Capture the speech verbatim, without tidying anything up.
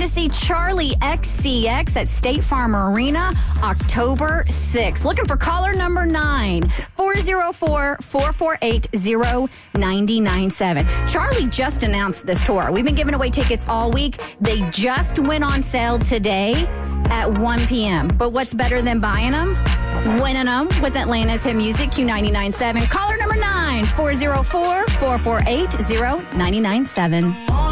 to see Charlie X C X at State Farm Arena October sixth. Looking for caller number nine, four oh four, four four eight, oh nine nine seven. Charlie just announced this tour. We've been giving away tickets all week. They just went on sale today at one p.m. But what's better than buying them? Winning them with Atlanta's Hit Music, Q ninety-nine point seven. Caller number nine, four oh four, four four eight, oh nine nine seven.